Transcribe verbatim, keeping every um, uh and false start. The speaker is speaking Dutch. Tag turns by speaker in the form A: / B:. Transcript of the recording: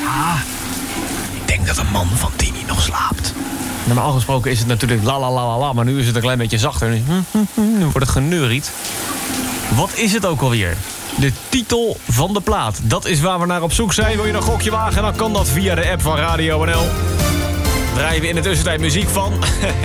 A: Ja, ik denk dat een man van Tini nog slaapt.
B: Normaal gesproken is het natuurlijk la la la la la, maar nu is het een klein beetje zachter. Nu wordt het geneuried. Wat is het ook alweer? De titel van de plaat. Dat is waar we naar op zoek zijn. Wil je een gokje wagen? Dan kan dat via de app van Radio N L. Draaien we in de tussentijd muziek van